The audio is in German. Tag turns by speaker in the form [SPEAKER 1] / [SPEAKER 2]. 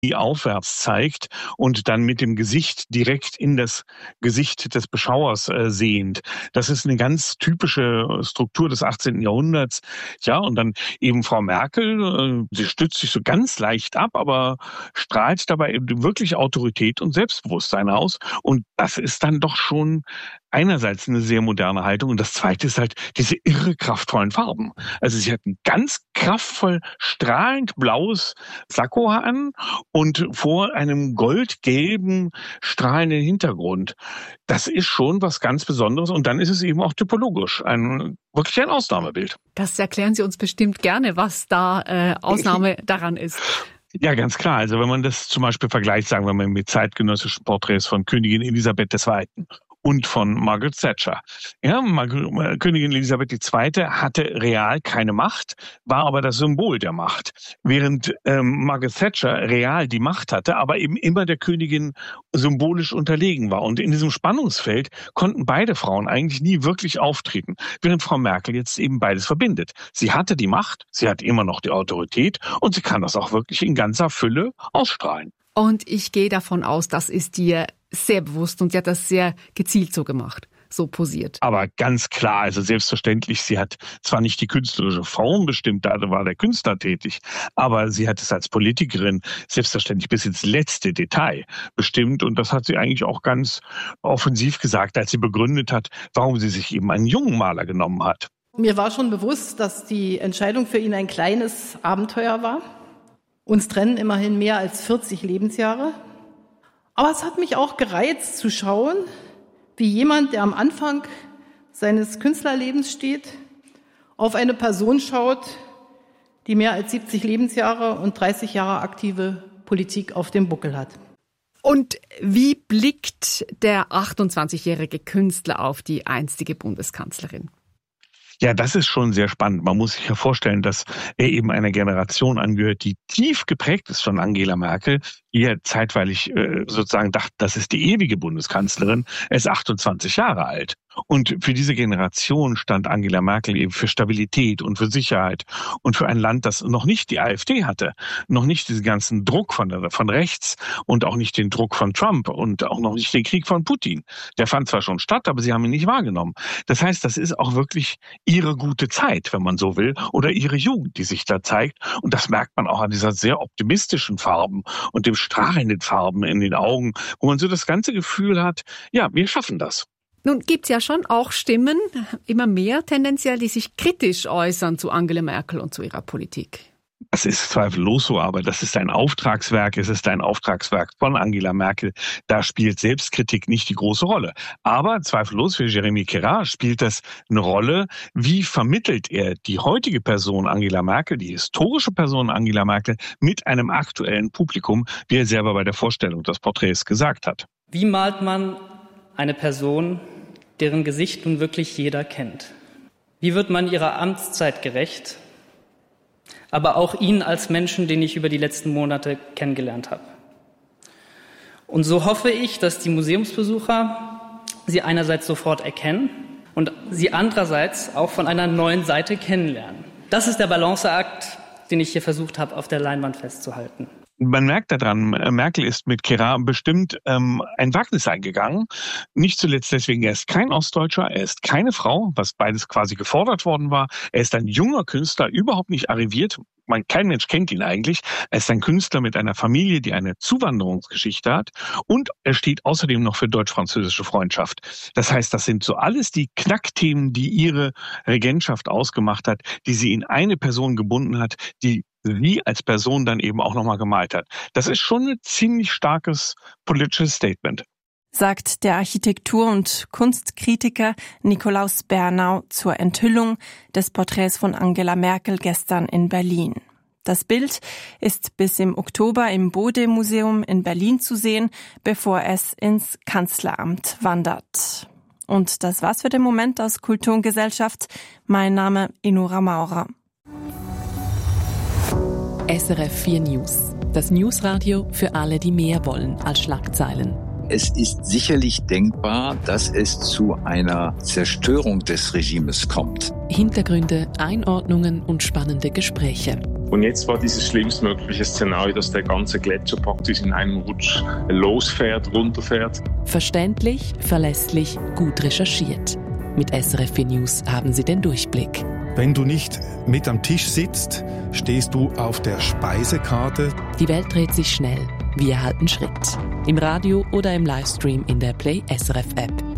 [SPEAKER 1] aufwärts zeigt und dann mit dem Gesicht direkt in das Gesicht des Beschauers sehend. Das ist eine ganz typische Struktur des 18. Jahrhunderts. Ja, und dann eben Frau Merkel, sie stützt sich so ganz leicht ab, aber strahlt dabei wirklich Autorität und Selbstbewusstsein aus. Und das ist dann doch schon einerseits eine sehr moderne Haltung und das Zweite ist halt diese irre kraftvollen Farben. Also sie hat ein ganz kraftvoll strahlend blaues Sakko an und vor einem goldgelben strahlenden Hintergrund. Das ist schon was ganz Besonderes und dann ist es eben auch typologisch wirklich ein Ausnahmebild.
[SPEAKER 2] Das erklären Sie uns bestimmt gerne, was da Ausnahme daran ist.
[SPEAKER 1] Ja, ganz klar. Also wenn man das zum Beispiel vergleicht, sagen wir mal mit zeitgenössischen Porträts von Königin Elisabeth II. Und von Margaret Thatcher. Ja, Königin Elisabeth II. Hatte real keine Macht, war aber das Symbol der Macht. Während Margaret Thatcher real die Macht hatte, aber eben immer der Königin symbolisch unterlegen war. Und in diesem Spannungsfeld konnten beide Frauen eigentlich nie wirklich auftreten, während Frau Merkel jetzt eben beides verbindet. Sie hatte die Macht, sie hat immer noch die Autorität und sie kann das auch wirklich in ganzer Fülle ausstrahlen.
[SPEAKER 2] Und ich gehe davon aus, das ist dir sehr bewusst und sie hat das sehr gezielt so gemacht, so posiert.
[SPEAKER 1] Aber ganz klar, also selbstverständlich, sie hat zwar nicht die künstlerische Form bestimmt, da war der Künstler tätig, aber sie hat es als Politikerin selbstverständlich bis ins letzte Detail bestimmt und das hat sie eigentlich auch ganz offensiv gesagt, als sie begründet hat, warum sie sich eben einen jungen Maler genommen hat.
[SPEAKER 3] Mir war schon bewusst, dass die Entscheidung für ihn ein kleines Abenteuer war. Uns trennen immerhin mehr als 40 Lebensjahre. Aber es hat mich auch gereizt zu schauen, wie jemand, der am Anfang seines Künstlerlebens steht, auf eine Person schaut, die mehr als 70 Lebensjahre und 30 Jahre aktive Politik auf dem Buckel hat.
[SPEAKER 2] Und wie blickt der 28-jährige Künstler auf die einstige Bundeskanzlerin?
[SPEAKER 1] Ja, das ist schon sehr spannend. Man muss sich ja vorstellen, dass er eben einer Generation angehört, die tief geprägt ist von Angela Merkel, die ja zeitweilig sozusagen dachte, das ist die ewige Bundeskanzlerin. Er ist 28 Jahre alt. Und für diese Generation stand Angela Merkel eben für Stabilität und für Sicherheit und für ein Land, das noch nicht die AfD hatte, noch nicht diesen ganzen Druck von rechts und auch nicht den Druck von Trump und auch noch nicht den Krieg von Putin. Der fand zwar schon statt, aber sie haben ihn nicht wahrgenommen. Das heißt, das ist auch wirklich ihre gute Zeit, wenn man so will, oder ihre Jugend, die sich da zeigt. Und das merkt man auch an dieser sehr optimistischen Farben und dem strahlenden Farben in den Augen, wo man so das ganze Gefühl hat, ja, wir schaffen das.
[SPEAKER 2] Nun gibt's ja schon auch Stimmen, immer mehr tendenziell, die sich kritisch äußern zu Angela Merkel und zu ihrer Politik.
[SPEAKER 1] Das ist zweifellos so, aber das ist ein Auftragswerk. Es ist ein Auftragswerk von Angela Merkel. Da spielt Selbstkritik nicht die große Rolle. Aber zweifellos für Jeremy Kera spielt das eine Rolle. Wie vermittelt er die heutige Person Angela Merkel, die historische Person Angela Merkel, mit einem aktuellen Publikum, wie er selber bei der Vorstellung des Porträts gesagt hat?
[SPEAKER 4] Wie malt man eine Person, deren Gesicht nun wirklich jeder kennt? Wie wird man ihrer Amtszeit gerecht, aber auch ihn als Menschen, den ich über die letzten Monate kennengelernt habe? Und so hoffe ich, dass die Museumsbesucher sie einerseits sofort erkennen und sie andererseits auch von einer neuen Seite kennenlernen. Das ist der Balanceakt, den ich hier versucht habe, auf der Leinwand festzuhalten.
[SPEAKER 1] Man merkt daran, Merkel ist mit Kera bestimmt ein Wagnis eingegangen. Nicht zuletzt deswegen, er ist kein Ostdeutscher, er ist keine Frau, was beides quasi gefordert worden war. Er ist ein junger Künstler, überhaupt nicht arriviert. Kein Mensch kennt ihn eigentlich. Er ist ein Künstler mit einer Familie, die eine Zuwanderungsgeschichte hat. Und er steht außerdem noch für deutsch-französische Freundschaft. Das heißt, das sind so alles die Knackthemen, die ihre Regentschaft ausgemacht hat, die sie in eine Person gebunden hat, die sie als Person dann eben auch nochmal gemalt hat. Das ist schon ein ziemlich starkes politisches Statement.
[SPEAKER 5] Sagt der Architektur- und Kunstkritiker Nikolaus Bernau zur Enthüllung des Porträts von Angela Merkel gestern in Berlin. Das Bild ist bis im Oktober im Bode-Museum in Berlin zu sehen, bevor es ins Kanzleramt wandert. Und das war's für den Moment aus Kultur und Gesellschaft. Mein Name Inora Maurer.
[SPEAKER 6] SRF 4 News. Das Newsradio für alle, die mehr wollen als Schlagzeilen.
[SPEAKER 7] Es ist sicherlich denkbar, dass es zu einer Zerstörung des Regimes kommt.
[SPEAKER 6] Hintergründe, Einordnungen und spannende Gespräche.
[SPEAKER 8] Und jetzt war dieses schlimmstmögliche Szenario, dass der ganze Gletscher praktisch in einem Rutsch losfährt, runterfährt.
[SPEAKER 6] Verständlich, verlässlich, gut recherchiert. Mit SRF 4 News haben Sie den Durchblick.
[SPEAKER 9] Wenn du nicht mit am Tisch sitzt, stehst du auf der Speisekarte.
[SPEAKER 6] Die Welt dreht sich schnell. Wir halten Schritt. Im Radio oder im Livestream in der Play SRF App.